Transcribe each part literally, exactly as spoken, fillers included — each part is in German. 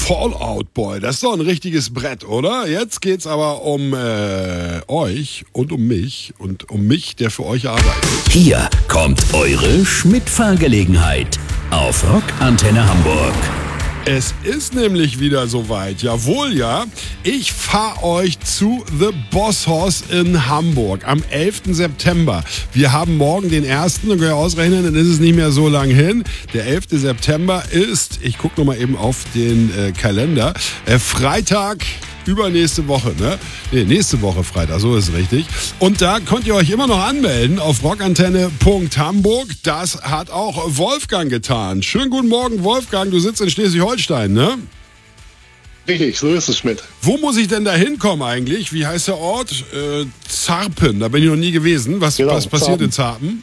Fall Out Boy, das ist doch ein richtiges Brett, oder? Jetzt geht's aber um äh, euch und um mich und um mich, der für euch arbeitet. Hier kommt eure Schmidt-Fahrgelegenheit auf Rockantenne Hamburg. Es ist nämlich wieder soweit. Jawohl, ja. Ich fahre euch zu The Boss Hoss in Hamburg am elften September. Wir haben morgen den ersten Dann könnt ihr ausrechnen, dann ist es nicht mehr so lang hin. Der elfte September ist, ich gucke nochmal eben auf den äh, Kalender, äh, Freitag, übernächste Woche, ne? Nee, nächste Woche Freitag, so ist es richtig. Und da könnt ihr euch immer noch anmelden auf rockantenne punkt hamburg. Das hat auch Wolfgang getan. Schönen guten Morgen, Wolfgang. Du sitzt in Schleswig-Holstein, ne? Richtig, so ist es, Schmidt. Wo muss ich denn da hinkommen eigentlich? Wie heißt der Ort? Äh, Zarpen, da bin ich noch nie gewesen. Was, Genau, was passiert Zarpen. in Zarpen?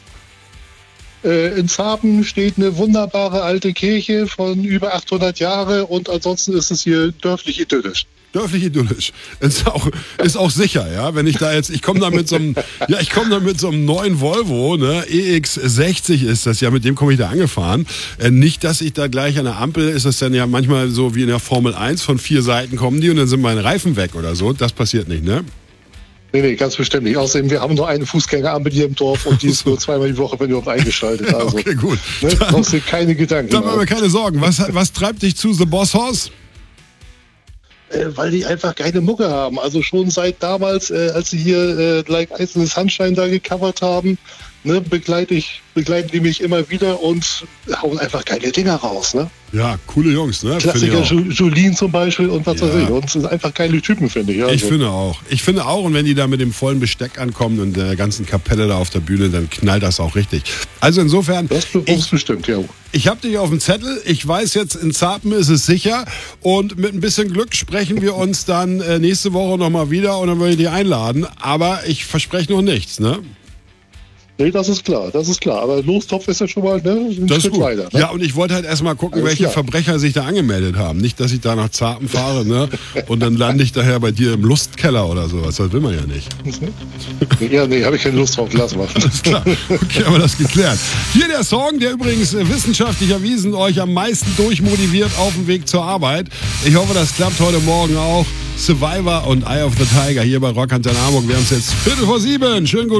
Äh, in Zarpen steht eine wunderbare alte Kirche von über achthundert Jahre und ansonsten ist es hier dörflich idyllisch. Dörflich idyllisch. Ist auch, ist auch sicher, ja. Wenn ich da jetzt, ich komme da mit so einem, ja, ich komme da mit so einem neuen Volvo, ne, E X sechzig ist das ja, mit dem komme ich da angefahren. Äh, nicht, dass ich da gleich an der Ampel, ist das dann ja manchmal so wie in der Formel eins, von vier Seiten kommen die und dann sind meine Reifen weg oder so. Das passiert nicht, ne? Nee, nee, ganz bestimmt nicht. Außerdem, wir haben nur eine Fußgängerampel hier im Dorf und die ist nur zweimal die Woche, wenn überhaupt, eingeschaltet. Also, okay, gut. Ne, Dann, brauchst du keine Gedanken. dann machen wir keine Sorgen. Was, was treibt dich zu The Boss Hoss? Äh, weil die einfach geile Mucke haben. Also schon seit damals, äh, als sie hier äh, Like Eisernes Handschein da gecovert haben, ne, begleite ich, begleiten die mich immer wieder und hauen einfach geile Dinger raus. Ne? Ja, coole Jungs, ne? Klassiker, Finde ich auch. Ju- Julien zum Beispiel und was Ja. weiß ich. Und es sind einfach geile Typen, finde ich. Also. Ich finde auch. Ich finde auch, und wenn die da mit dem vollen Besteck ankommen und der ganzen Kapelle da auf der Bühne, dann knallt das auch richtig. Also insofern, Das be- ich, bestimmt, ja. ich habe dich auf dem Zettel. Ich weiß jetzt, in Zarpen ist es sicher. Und mit ein bisschen Glück sprechen wir uns dann äh, nächste Woche nochmal wieder und dann würde ich dich einladen. Aber ich verspreche noch nichts, ne? Nee, das ist klar, das ist klar. Aber Lostopf ist ja schon mal ne, ein Das ist Schritt gut. weiter. Ne? Ja, und ich wollte halt erstmal gucken, Alles welche klar. Verbrecher sich da angemeldet haben. Nicht, dass ich da nach Zarpen fahre, ne? Und dann lande ich daher bei dir im Lustkeller oder sowas. Das will man ja nicht. Ja, nee, habe ich keine Lust drauf. Lass mal. Alles klar. Okay, haben wir das geklärt. Hier der Song, der übrigens äh, wissenschaftlich erwiesen euch am meisten durchmotiviert auf dem Weg zur Arbeit. Ich hoffe, das klappt heute Morgen auch. Survivor und Eye of the Tiger hier bei Rockantenne Hamburg. Wir haben es jetzt Viertel vor sieben. Schönen guten